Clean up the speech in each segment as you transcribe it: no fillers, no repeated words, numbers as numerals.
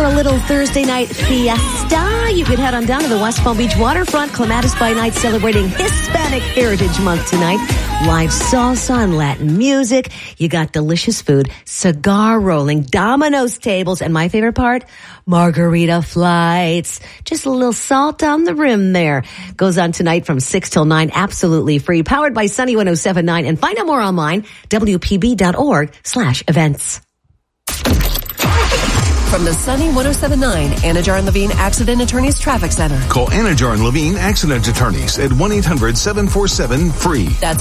a little Thursday night fiesta, you could head on down to the West Palm Beach waterfront. Clematis by Night celebrating Hispanic Heritage Month tonight. Live salsa and Latin music. You got delicious food, cigar rolling, Domino's tables, and my favorite part, margarita flights. Just a little salt on the rim there. Goes on tonight from 6 till 9, absolutely free. Powered by Sunny 107.9. And find out more online, WPB.org/events. From the Sunny 107.9 Anajar and Levine Accident Attorneys Traffic Center. Call Anajar and Levine Accident Attorneys at 1-800-747-FREE. That's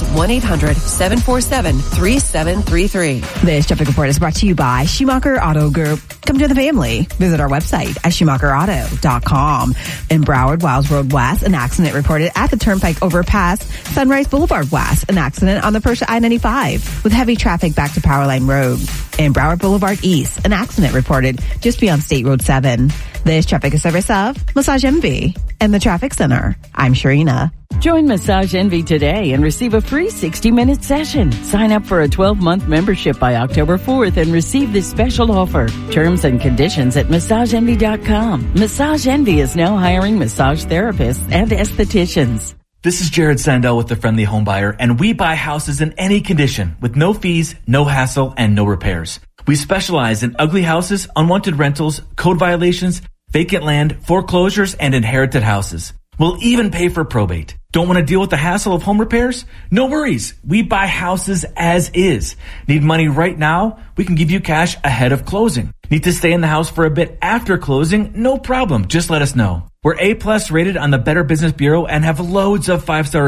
1-800-747-3733. This traffic report is brought to you by Schumacher Auto Group. Come to the family. Visit our website at SchumacherAuto.com. In Broward, Wiles Road West, an accident reported at the Turnpike Overpass. Sunrise Boulevard West, an accident on the Persia I-95 with heavy traffic back to Powerline Road. In Broward Boulevard East, an accident reported just beyond State Road 7. This traffic is service of Massage Envy and the Traffic Center. I'm Sharina. Join Massage Envy today and receive a free 60-minute session. Sign up for a 12-month membership by October 4th and receive this special offer. Terms and conditions at MassageEnvy.com. Massage Envy is now hiring massage therapists and estheticians. This is Jared Sandell with The Friendly Home Buyer, and we buy houses in any condition with no fees, no hassle, and no repairs. We specialize in ugly houses, unwanted rentals, code violations, vacant land, foreclosures, and inherited houses. We'll even pay for probate. Don't want to deal with the hassle of home repairs? No worries. We buy houses as is. Need money right now? We can give you cash ahead of closing. Need to stay in the house for a bit after closing? No problem. Just let us know. We're A+ rated on the Better Business Bureau and have loads of 5-star